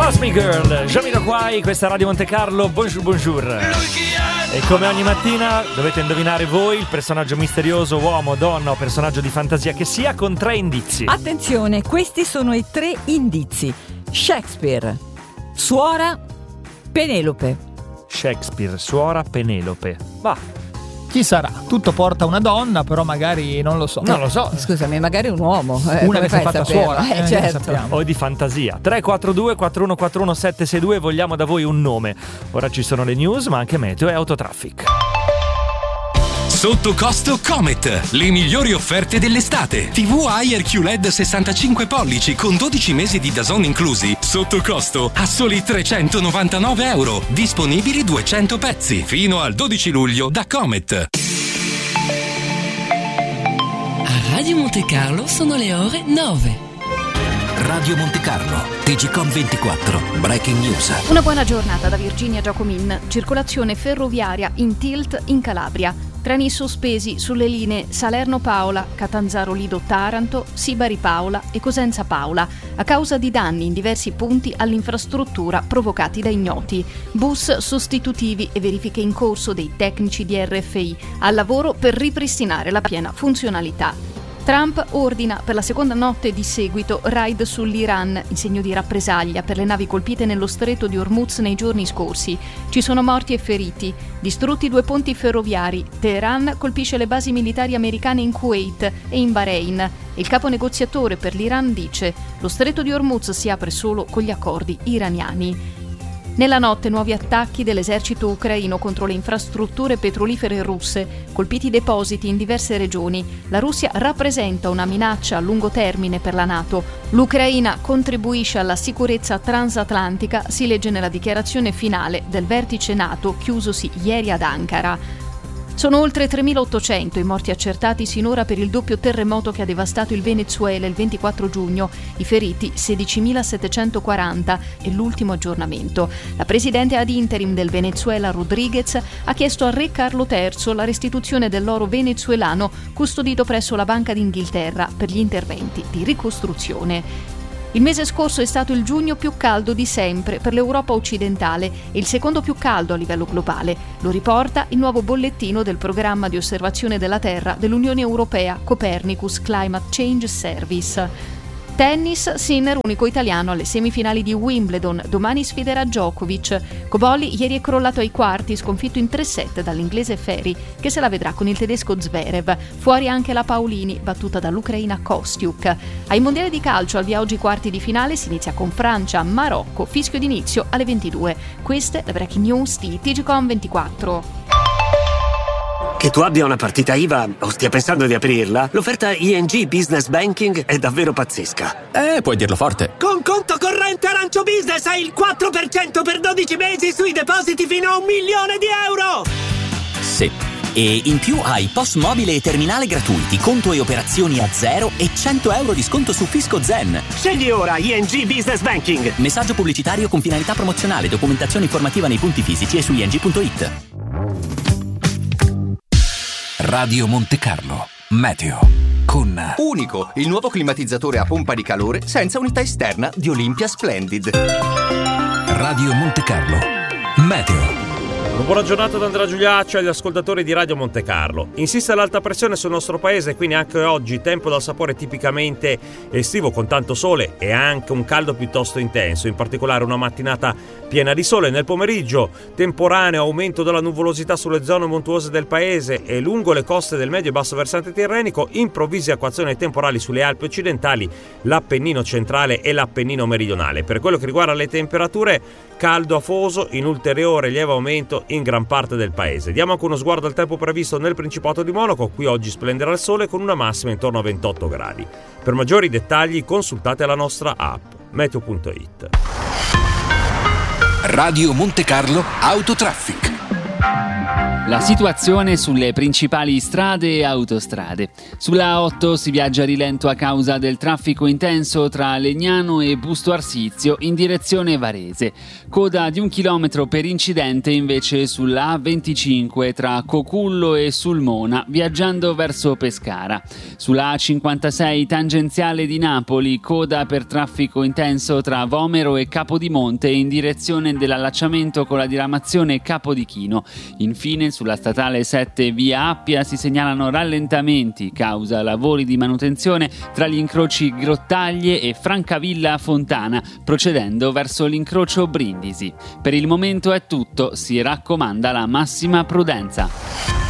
Cosmic Girl, Jamiroquai, questa è Radio Monte Carlo, bonjour. E come ogni mattina dovete indovinare voi il personaggio misterioso, uomo, donna o personaggio di fantasia che sia, con 3 indizi. Attenzione, questi sono i 3 indizi. Shakespeare, suora, Penelope. Shakespeare, suora, Penelope. Va. Chi sarà? Tutto porta una donna, però magari non lo so. Non lo so. Scusami, magari un uomo. Una che si è fatta suora. Certo. O di fantasia. 342 4141 762. Vogliamo da voi un nome. Ora ci sono le news, ma anche meteo e autotraffic. Sotto costo Comet, le migliori offerte dell'estate. TV Haier QLED 65 pollici con 12 mesi di DAZN inclusi. Sotto costo a soli €399. Disponibili 200 pezzi. Fino al 12 luglio da Comet. A Radio Monte Carlo sono le ore 9. Radio Monte Carlo, TGCOM 24, Breaking News. Una buona giornata da Virginia Giacomin. Circolazione ferroviaria in tilt in Calabria. Treni sospesi sulle linee Salerno-Paola, Catanzaro-Lido-Taranto, Sibari-Paola e Cosenza-Paola a causa di danni in diversi punti all'infrastruttura provocati da ignoti. Bus sostitutivi e verifiche in corso dei tecnici di RFI al lavoro per ripristinare la piena funzionalità. Trump ordina per la seconda notte di seguito raid sull'Iran in segno di rappresaglia per le navi colpite nello stretto di Hormuz nei giorni scorsi. Ci sono morti e feriti. Distrutti 2 ponti ferroviari. Teheran colpisce le basi militari americane in Kuwait e in Bahrain. Il capo negoziatore per l'Iran dice: lo stretto di Hormuz si apre solo con gli accordi iraniani. Nella notte nuovi attacchi dell'esercito ucraino contro le infrastrutture petrolifere russe, colpiti depositi in diverse regioni. La Russia rappresenta una minaccia a lungo termine per la NATO. L'Ucraina contribuisce alla sicurezza transatlantica, si legge nella dichiarazione finale del vertice NATO chiusosi ieri ad Ankara. Sono oltre 3.800 i morti accertati sinora per il doppio terremoto che ha devastato il Venezuela il 24 giugno, i feriti 16.740 è l'ultimo aggiornamento. La presidente ad interim del Venezuela Rodríguez ha chiesto al re Carlo III la restituzione dell'oro venezuelano custodito presso la Banca d'Inghilterra per gli interventi di ricostruzione. Il mese scorso è stato il giugno più caldo di sempre per l'Europa occidentale e il secondo più caldo a livello globale. Lo riporta il nuovo bollettino del programma di osservazione della Terra dell'Unione Europea Copernicus Climate Change Service. Tennis, Sinner unico italiano alle semifinali di Wimbledon, domani sfiderà Djokovic. Cobolli ieri è crollato ai quarti, sconfitto in 3 set dall'inglese Ferry, che se la vedrà con il tedesco Zverev. Fuori anche la Paolini, battuta dall'Ucraina Kostiuk. Ai mondiali di calcio al via oggi quarti di finale si inizia con Francia, Marocco, fischio d'inizio alle 22. Queste le breaking news di TGCOM 24. Che tu abbia una partita IVA o stia pensando di aprirla, l'offerta ING Business Banking è davvero pazzesca. Puoi dirlo forte. Con conto corrente Arancio Business hai il 4% per 12 mesi sui depositi fino a €1 milione. Sì. E in più hai POS mobile e terminale gratuiti, conto e operazioni a zero e €100 di sconto su Fisco Zen. Scegli ora ING Business Banking. Messaggio pubblicitario con finalità promozionale, documentazione informativa nei punti fisici e su ing.it. Radio Monte Carlo, meteo con Unico, il nuovo climatizzatore a pompa di calore senza unità esterna di Olympia Splendid. Radio Monte Carlo, meteo. Una buona giornata da Andrea Giuliaccio e agli ascoltatori di Radio Monte Carlo. Insiste l'alta pressione sul nostro paese, quindi anche oggi tempo dal sapore tipicamente estivo con tanto sole e anche un caldo piuttosto intenso, in particolare una mattinata piena di sole. Nel pomeriggio temporaneo aumento della nuvolosità sulle zone montuose del paese e lungo le coste del medio e basso versante tirrenico, improvvise acquazzoni temporali sulle Alpi occidentali, l'Appennino centrale e l'Appennino meridionale. Per quello che riguarda le temperature, caldo afoso in ulteriore lieve aumento in gran parte del paese. Diamo anche uno sguardo al tempo previsto nel Principato di Monaco. Qui oggi splenderà il sole con una massima intorno a 28 gradi. Per maggiori dettagli consultate la nostra app meteo.it. Radio Monte Carlo Autotraffic. La situazione sulle principali strade e autostrade. Sulla A8 si viaggia a rilento a causa del traffico intenso tra Legnano e Busto Arsizio in direzione Varese. Coda di 1 chilometro per incidente invece sulla A25 tra Cocullo e Sulmona, viaggiando verso Pescara. Sulla A56 tangenziale di Napoli, coda per traffico intenso tra Vomero e Capodimonte in direzione dell'allacciamento con la diramazione Capodichino. Infine sulla statale 7 via Appia si segnalano rallentamenti causa lavori di manutenzione tra gli incroci Grottaglie e Francavilla Fontana, procedendo verso l'incrocio Brindisi. Per il momento è tutto, si raccomanda la massima prudenza.